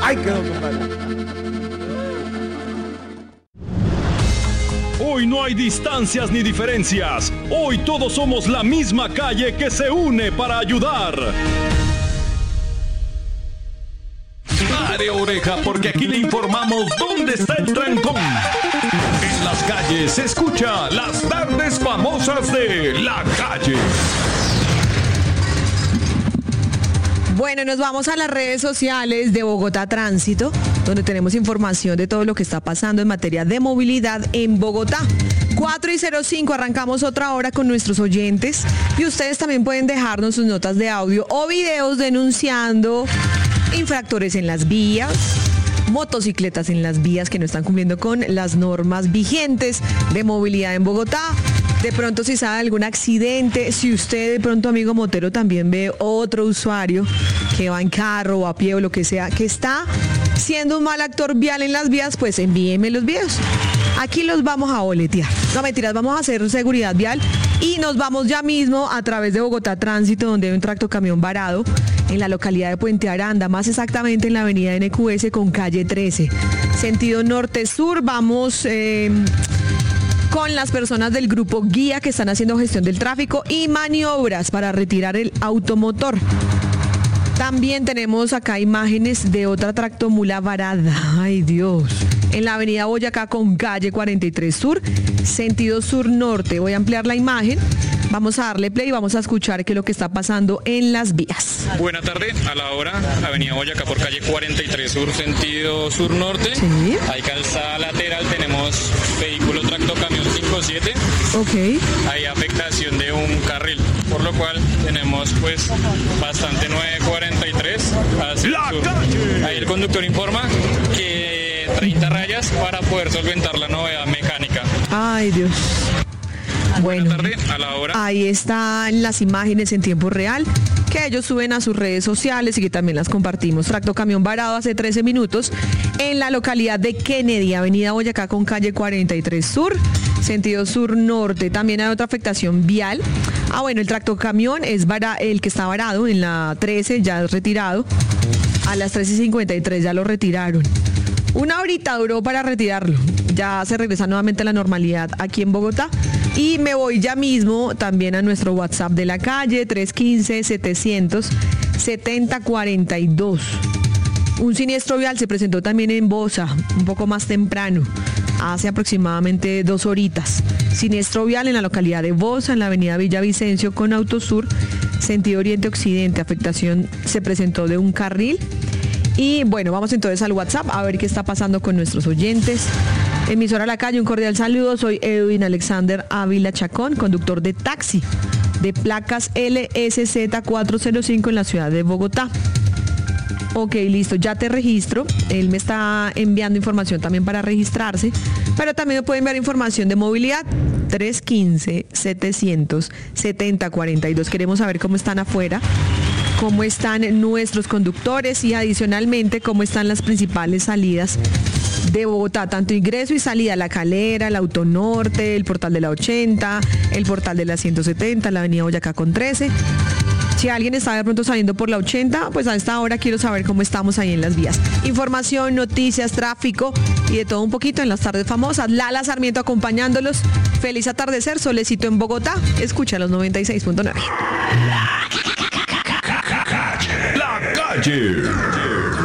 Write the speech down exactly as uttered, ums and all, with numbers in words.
Ahí quedó, compadre. Hoy no hay distancias ni diferencias. Hoy todos somos la misma calle que se une para ayudar. Pare oreja, porque aquí le informamos dónde está el trancón. En las calles se escucha las tardes famosas de la calle. Bueno, nos vamos a las redes sociales de Bogotá Tránsito, donde tenemos información de todo lo que está pasando en materia de movilidad en Bogotá. cuatro y cero cinco, arrancamos otra hora con nuestros oyentes y ustedes también pueden dejarnos sus notas de audio o videos denunciando infractores en las vías, motocicletas en las vías que no están cumpliendo con las normas vigentes de movilidad en Bogotá. De pronto, si sabe algún accidente, si usted de pronto, amigo motero, también ve otro usuario que va en carro o a pie o lo que sea, que está siendo un mal actor vial en las vías, pues envíeme los videos. Aquí los vamos a boletear. No, mentiras, vamos a hacer seguridad vial y nos vamos ya mismo a través de Bogotá Tránsito, donde hay un tractocamión varado en la localidad de Puente Aranda, más exactamente en la avenida N Q S con calle trece. Sentido norte-sur, vamos... Eh, con las personas del grupo Guía que están haciendo gestión del tráfico y maniobras para retirar el automotor. También tenemos acá imágenes de otra tractomula varada. Ay, Dios. En la avenida Boyacá con calle cuarenta y tres Sur, sentido sur-norte. Voy a ampliar la imagen. Vamos a darle play y vamos a escuchar qué es lo que está pasando en las vías. Buena tarde, a la hora, avenida Boyacá por calle cuarenta y tres Sur, sentido sur-norte. Sí. Hay calzada lateral, tenemos vehículo tractocamión cinco siete. Ok. Hay afectación de un carril, por lo cual tenemos pues bastante nueve cuarenta y tres hacia ¡La el sur. calle! Ahí el conductor informa que treinta rayas para poder solventar la novedad mecánica. Ay, Dios. Bueno, Buena tarde, a la hora. ahí están las imágenes en tiempo real que ellos suben a sus redes sociales y que también las compartimos. Tractocamión varado hace trece minutos en la localidad de Kennedy, avenida Boyacá con calle cuarenta y tres Sur, sentido sur-norte. También hay otra afectación vial. Ah, bueno, el tractocamión es vara, el que está varado en la trece, ya es retirado. A las trece y cincuenta y tres ya lo retiraron. Una horita duró para retirarlo. Ya se regresa nuevamente a la normalidad aquí en Bogotá. Y me voy ya mismo también a nuestro WhatsApp de la calle, tres uno cinco, setecientos, setenta cuarenta y dos. Un siniestro vial se presentó también en Bosa, un poco más temprano, hace aproximadamente dos horitas. Siniestro vial en la localidad de Bosa, en la avenida Villavicencio con Autosur, sentido oriente-occidente. Afectación se presentó de un carril. Y bueno, vamos entonces al WhatsApp a ver qué está pasando con nuestros oyentes. Emisora La Calle, un cordial saludo. Soy Edwin Alexander Ávila Chacón, conductor de taxi de placas L S Z cuatrocientos cinco en la ciudad de Bogotá. Ok, listo, ya te registro. Él me está enviando información también para registrarse, pero también me puede enviar información de movilidad. tres uno cinco, setecientos, setenta cuarenta y dos. Queremos saber cómo están afuera, cómo están nuestros conductores y adicionalmente cómo están las principales salidas de Bogotá, tanto ingreso y salida, La Calera, el Autonorte, el Portal de la ochenta, el Portal de la ciento setenta, la avenida Boyacá con trece. Si alguien está de pronto saliendo por la ochenta, pues a esta hora quiero saber cómo estamos ahí en las vías. Información, noticias, tráfico y de todo un poquito en las tardes famosas. Lala Sarmiento acompañándolos. Feliz atardecer, solecito en Bogotá. Escucha los noventa y seis punto nueve. La calle.